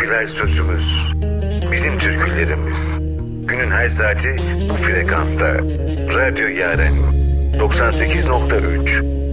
türküler sözümüz. Bizim türkülerimiz. Günün her saati bu frekansta. Radyo Yaren 98.3